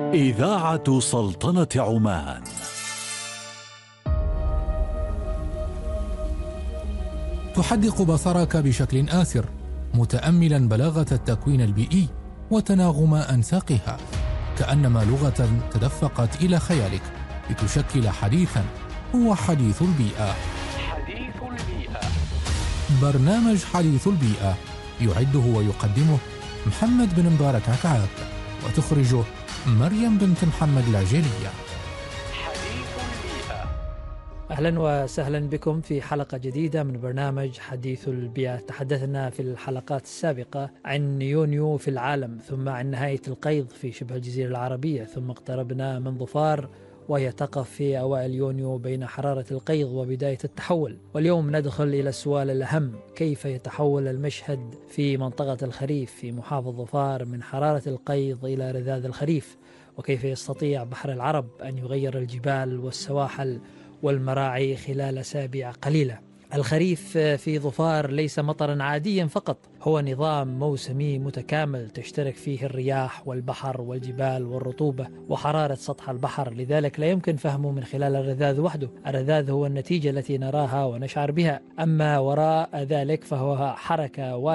إذاعة سلطنة عمان. تحدق بصرك بشكل آسر متأملا بلاغة التكوين البيئي وتناغم أنساقها، كأنما لغة تدفقت إلى خيالك لتشكل حديثا هو حديث البيئة. حديث البيئة، برنامج حديث البيئة يعده ويقدمه محمد بن مبارك عكعاب، وتخرجه مريم بنت محمد العجيلية. حديث البيئة. أهلا وسهلا بكم في حلقة جديدة من برنامج حديث البيئة. تحدثنا في الحلقات السابقة عن يونيو في العالم، ثم عن نهاية القيض في شبه الجزيرة العربية، ثم اقتربنا من ظفار وهي تقف في أوائل يونيو بين حرارة القيض وبداية التحول. واليوم ندخل إلى السؤال الأهم: كيف يتحول المشهد في منطقة الخريف في محافظة ظفار من حرارة القيض إلى رذاذ الخريف؟ وكيف يستطيع بحر العرب أن يغير الجبال والسواحل والمراعي خلال أسابيع قليلة؟ الخريف في ظفار ليس مطرا عاديا فقط، هو نظام موسمي متكامل تشترك فيه الرياح والبحر والجبال والرطوبة وحرارة سطح البحر، لذلك لا يمكن فهمه من خلال الرذاذ وحده. الرذاذ هو النتيجة التي نراها ونشعر بها، أما وراء ذلك فهو حركة